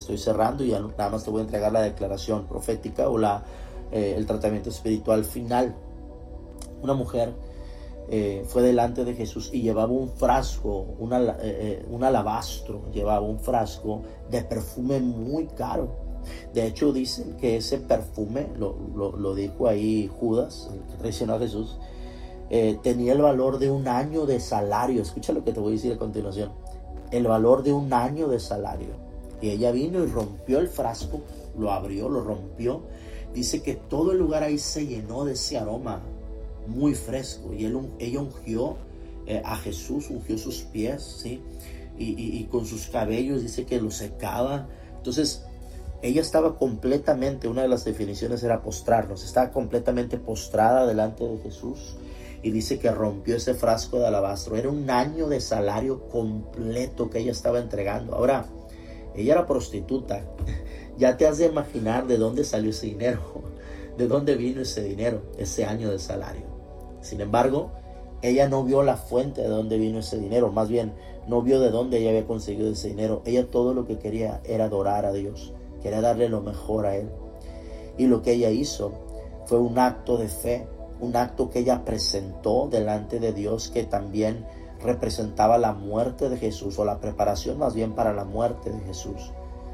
estoy cerrando y ya nada más te voy a entregar la declaración profética o el tratamiento espiritual final. Una mujer fue delante de Jesús y llevaba un frasco, un alabastro, llevaba un frasco de perfume muy caro. De hecho, dicen que ese perfume, lo dijo ahí Judas, el que traicionó a Jesús, tenía el valor de un año de salario. Escucha lo que te voy a decir a continuación. El valor de un año de salario. Y ella vino y rompió el frasco, lo abrió, lo rompió. Dice que todo el lugar ahí se llenó de ese aroma muy fresco. Y ella ungió a Jesús, ungió sus pies, ¿sí? Y con sus cabellos dice que lo secaba. Entonces, ella estaba completamente, una de las definiciones era postrarnos, estaba completamente postrada delante de Jesús. Y dice que rompió ese frasco de alabastro. Era un año de salario completo que ella estaba entregando. Ahora, ella era prostituta. Ya te has de imaginar de dónde salió ese dinero. De dónde vino ese dinero, ese año de salario. Sin embargo, ella no vio la fuente de dónde vino ese dinero. Más bien, no vio de dónde ella había conseguido ese dinero. Ella todo lo que quería era adorar a Dios. Quería darle lo mejor a Él. Y lo que ella hizo fue un acto de fe. Un acto que ella presentó delante de Dios, que también representaba la muerte de Jesús, o la preparación más bien para la muerte de Jesús.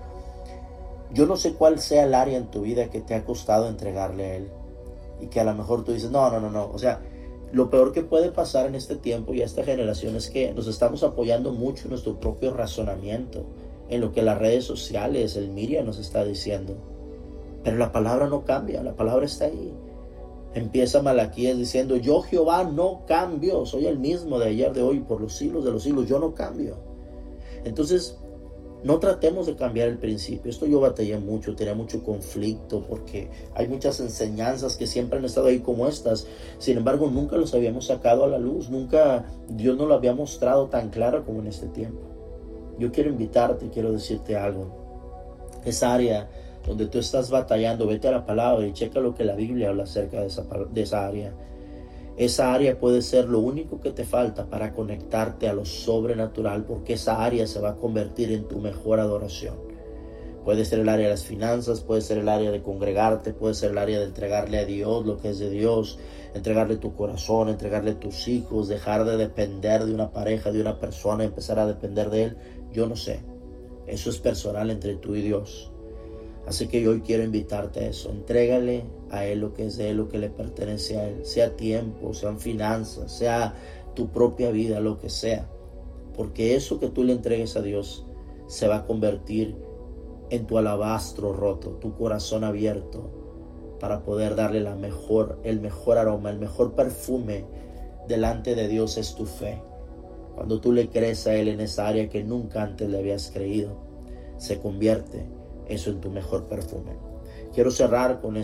Yo no sé cuál sea el área en tu vida que te ha costado entregarle a Él, y que a lo mejor tú dices, no. O sea, lo peor que puede pasar en este tiempo y a esta generación es que nos estamos apoyando mucho en nuestro propio razonamiento, en lo que las redes sociales, el media nos está diciendo. Pero la palabra no cambia, la palabra está ahí. Empieza Malaquías diciendo, yo Jehová no cambio, soy el mismo de ayer, de hoy, por los siglos de los siglos, yo no cambio. Entonces, no tratemos de cambiar el principio. Esto yo batallé mucho, tenía mucho conflicto, porque hay muchas enseñanzas que siempre han estado ahí como estas. Sin embargo, nunca los habíamos sacado a la luz, nunca Dios nos lo había mostrado tan claro como en este tiempo. Yo quiero invitarte, quiero decirte algo. Esa área donde tú estás batallando, vete a la palabra y checa lo que la Biblia habla acerca de esa área. Esa área puede ser lo único que te falta para conectarte a lo sobrenatural, porque esa área se va a convertir en tu mejor adoración. Puede ser el área de las finanzas, puede ser el área de congregarte, puede ser el área de entregarle a Dios lo que es de Dios, entregarle tu corazón, entregarle tus hijos, dejar de depender de una pareja, de una persona, empezar a depender de Él. Yo no sé. Eso es personal entre tú y Dios. Así que yo hoy quiero invitarte a eso. Entrégale a Él lo que es de Él, lo que le pertenece a Él. Sea tiempo, sean finanzas, sea tu propia vida, lo que sea. Porque eso que tú le entregues a Dios se va a convertir en tu alabastro roto, tu corazón abierto, para poder darle el mejor aroma, el mejor perfume delante de Dios es tu fe. Cuando tú le crees a Él en esa área que nunca antes le habías creído, se convierte eso en tu mejor perfume. Quiero cerrar con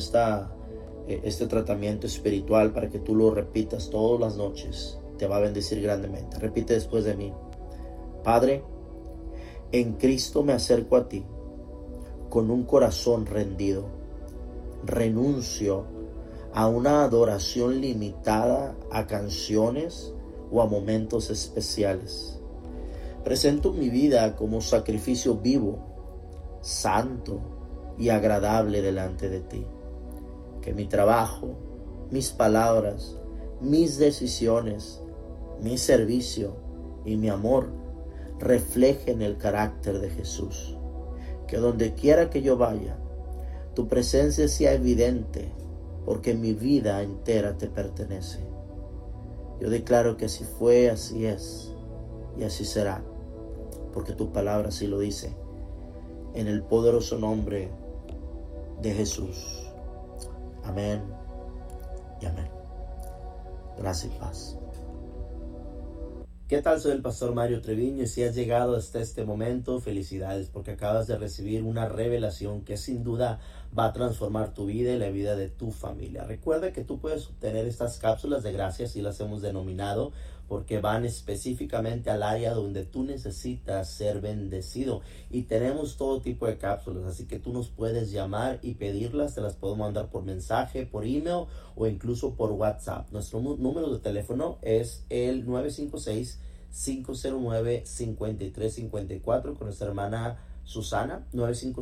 este tratamiento espiritual para que tú lo repitas todas las noches. Te va a bendecir grandemente. Repite después de mí. Padre, en Cristo me acerco a ti con un corazón rendido. Renuncio a una adoración limitada a canciones o a momentos especiales. Presento mi vida como sacrificio vivo, santo y agradable delante de ti. Que mi trabajo, mis palabras, mis decisiones, mi servicio y mi amor reflejen el carácter de Jesús. Que donde quiera que yo vaya, tu presencia sea evidente, porque mi vida entera te pertenece. Yo declaro que así fue, así es y así será, porque tu palabra así lo dice. En el poderoso nombre de Jesús. Amén y amén. Gracias y paz. ¿Qué tal? Soy el pastor Mario Treviño y si has llegado hasta este momento, felicidades, porque acabas de recibir una revelación que sin duda va a transformar tu vida y la vida de tu familia. Recuerda que tú puedes obtener estas cápsulas de gracia, así las hemos denominado, porque van específicamente al área donde tú necesitas ser bendecido. Y tenemos todo tipo de cápsulas, así que tú nos puedes llamar y pedirlas. Te las puedo mandar por mensaje, por email o incluso por WhatsApp. Nuestro número de teléfono es el 956-509-5354 con nuestra hermana Susana. 956